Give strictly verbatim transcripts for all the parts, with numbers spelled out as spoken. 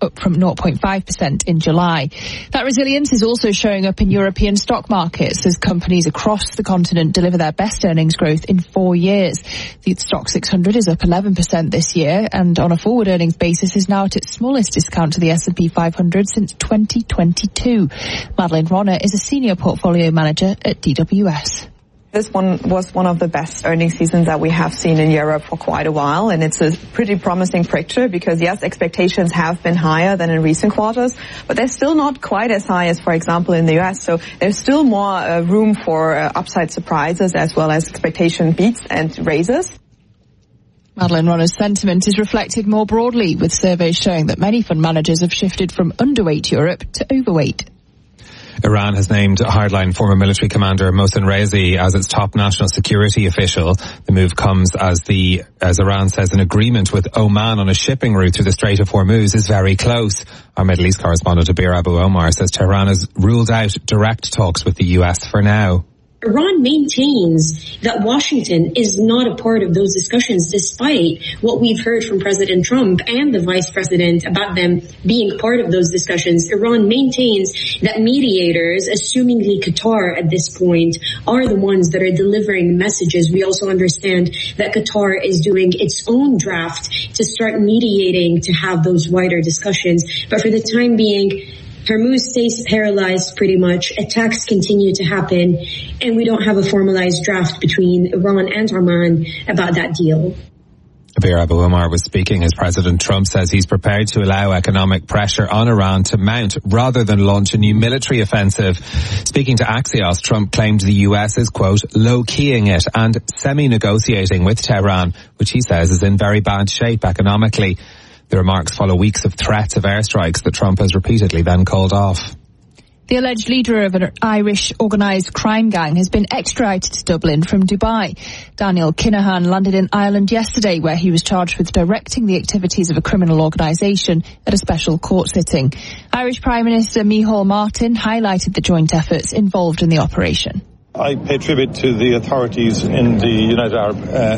up from zero point five percent in July. That resilience is also showing up in European stock markets as companies across the continent deliver their best earnings growth in four years. The Stock six hundred is up eleven percent this year and on a forward earnings basis is now at its smallest discount to the S and P five hundred since twenty twenty-two. Madeleine Ronner is a senior portfolio manager at D W S. This one was one of the best earnings seasons that we have seen in Europe for quite a while, and it's a pretty promising picture because, yes, expectations have been higher than in recent quarters, but they're still not quite as high as, for example, in the U S. So there's still more uh, room for uh, upside surprises as well as expectation beats and raises. Madeleine Ronner's sentiment is reflected more broadly, with surveys showing that many fund managers have shifted from underweight Europe to overweight. Iran has named hardline former military commander Mohsen Rezi as its top national security official. The move comes as the, as Iran says, an agreement with Oman on a shipping route through the Strait of Hormuz is very close. Our Middle East correspondent Abir Abu Omar says Tehran has ruled out direct talks with the U S for now. Iran maintains that Washington is not a part of those discussions, despite what we've heard from President Trump and the Vice President about them being part of those discussions. Iran maintains that mediators, assumingly Qatar at this point, are the ones that are delivering messages. We also understand that Qatar is doing its own draft to start mediating to have those wider discussions. But for the time being, Hormuz stays paralyzed pretty much. Attacks continue to happen, and we don't have a formalized draft between Iran and Oman about that deal. Abir Abu Omar was speaking as President Trump says he's prepared to allow economic pressure on Iran to mount rather than launch a new military offensive. Speaking to Axios, Trump claimed the U S is, quote, low-keying it and semi-negotiating with Tehran, which he says is in very bad shape economically. The remarks follow weeks of threats of airstrikes that Trump has repeatedly then called off. The alleged leader of an Irish organised crime gang has been extradited to Dublin from Dubai. Daniel Kinahan landed in Ireland yesterday, where he was charged with directing the activities of a criminal organisation at a special court sitting. Irish Prime Minister Micheál Martin highlighted the joint efforts involved in the operation. I pay tribute to the authorities in the United Arab,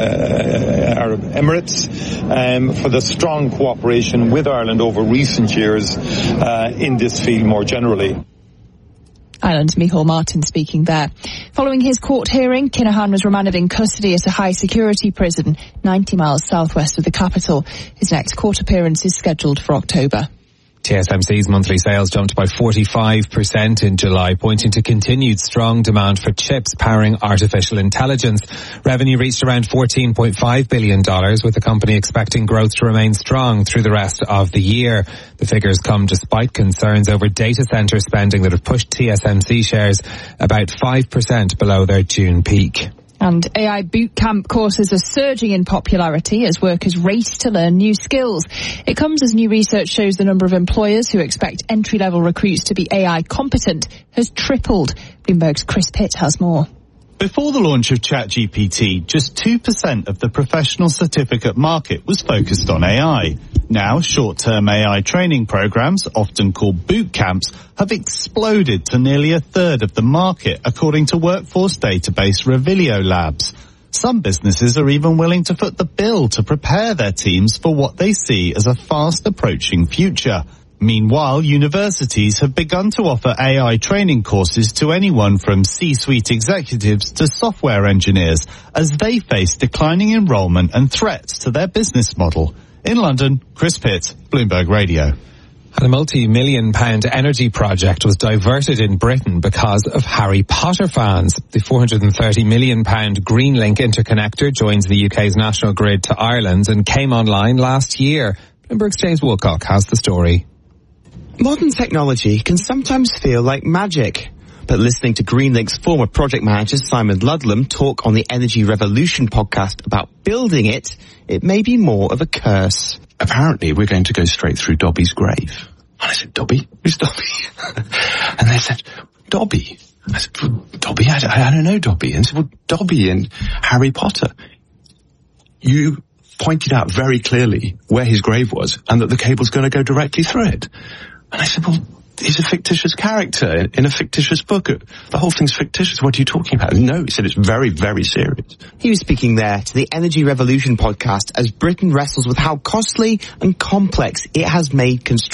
uh, Arab Emirates um, for the strong cooperation with Ireland over recent years uh, in this field more generally. Ireland's Micheál Martin speaking there. Following his court hearing, Kinahan was remanded in custody at a high-security prison ninety miles southwest of the capital. His next court appearance is scheduled for October. T S M C's monthly sales jumped by forty-five percent in July, pointing to continued strong demand for chips powering artificial intelligence. Revenue reached around fourteen point five billion dollars, with the company expecting growth to remain strong through the rest of the year. The figures come despite concerns over data center spending that have pushed T S M C shares about five percent below their June peak. And A I bootcamp courses are surging in popularity as workers race to learn new skills. It comes as new research shows the number of employers who expect entry-level recruits to be A I competent has tripled. Bloomberg's Chris Pitt has more. Before the launch of ChatGPT, just two percent of the professional certificate market was focused on A I. Now, short-term A I training programs, often called boot camps, have exploded to nearly a third of the market, according to workforce database Revilio Labs. Some businesses are even willing to foot the bill to prepare their teams for what they see as a fast-approaching future. Meanwhile, universities have begun to offer A I training courses to anyone from C-suite executives to software engineers as they face declining enrollment and threats to their business model. In London, Chris Pitt, Bloomberg Radio. And a multi-million pound energy project was diverted in Britain because of Harry Potter fans. The four hundred thirty million pound Greenlink interconnector joins the U K's national grid to Ireland's and came online last year. Bloomberg's James Woolcock has the story. Modern technology can sometimes feel like magic. But listening to Greenlink's former project manager Simon Ludlam talk on the Energy Revolution podcast about building it, it may be more of a curse. Apparently we're going to go straight through Dobby's grave. And I said, Dobby? Who's Dobby? And they said, Dobby. I said, well, Dobby? I, I don't know Dobby. And they said, well, Dobby in Harry Potter. You pointed out very clearly where his grave was and that the cable's going to go directly through it. And I said, well, he's a fictitious character in a fictitious book. The whole thing's fictitious. What are you talking about? No, he said it's very, very serious. He was speaking there to the Energy Revolution podcast as Britain wrestles with how costly and complex it has made construction.